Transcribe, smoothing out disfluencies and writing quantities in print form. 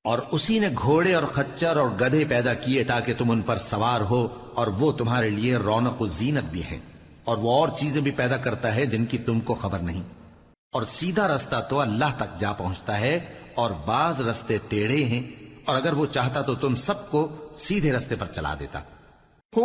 और उसी ने घोड़े और खच्चर और गधे पैदा किए ताकि तुम उन पर सवार हो, और वो तुम्हारे लिए रौनक व जीनत भी है। और वो और चीजें भी पैदा करता है जिनकी तुमको खबर नहीं। और सीधा रास्ता तो अल्लाह तक जा पहुंचता है, और बाज रास्ते टेढ़े हैं, और अगर वो चाहता तो तुम सबको सीधे रास्ते पर चला देता।